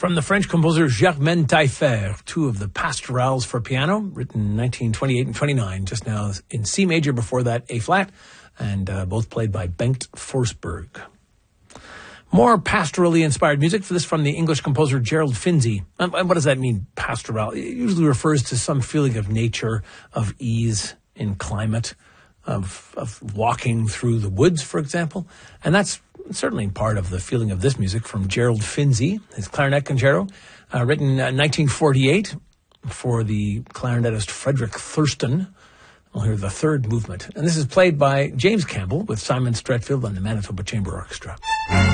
From the French composer Germaine Taillefer, two of the pastorals for piano, written in 1928 and 29, just now in C major, before that A flat, and both played by Bengt Forsberg. More pastorally inspired music for this from the English composer Gerald Finzi. And what does that mean, pastoral? It usually refers to some feeling of nature, of ease in climate, of walking through the woods, for example. And that's certainly part of the feeling of this music from Gerald Finzi, his clarinet concerto, written in 1948 for the clarinetist Frederick Thurston. We'll hear the third movement. And this is played by James Campbell with Simon Stretfield and the Manitoba Chamber Orchestra.